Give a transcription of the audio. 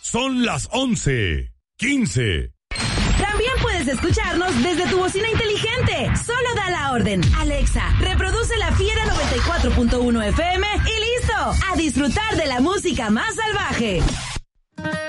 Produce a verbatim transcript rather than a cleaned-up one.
Son las once quince. También puedes escucharnos desde tu bocina inteligente. Solo da la orden. Alexa, reproduce La Fiera noventa y cuatro punto uno F M y listo. A disfrutar de la música más salvaje.